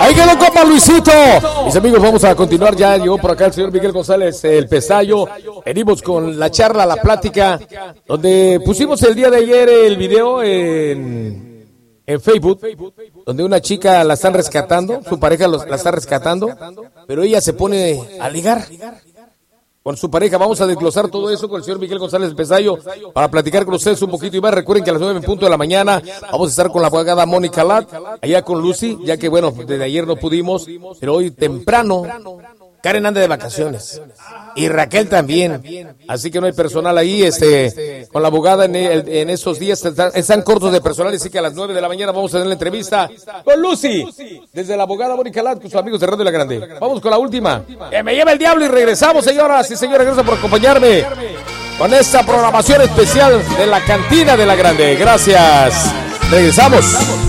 Ahí quedó compa Luisito. Mis amigos, vamos a continuar. Ya llegó por acá el señor Miguel González, el Pesayo. Venimos con la charla, la plática, donde pusimos el día de ayer el video en Facebook, donde una chica la están rescatando, su pareja la está rescatando, pero ella se pone a ligar con su pareja. Vamos a desglosar todo eso con el señor Miguel González Pesayo para platicar con ustedes un poquito y más. Recuerden que a las 9:00 de la mañana vamos a estar con la abogada Mónica Lat, allá con Lucy, ya que bueno, desde ayer no pudimos, pero hoy temprano Karen anda de vacaciones y Raquel también, así que no hay personal ahí, con la abogada en esos días están cortos de personal, así que a las 9:00 de la mañana vamos a tener la entrevista con Lucy, desde la abogada Mónica Lat, con sus amigos de Radio La Grande. Vamos con la última, que me lleva el diablo, y regresamos, señoras y señores. Gracias por acompañarme con esta programación especial de la Cantina de La Grande. Gracias, regresamos.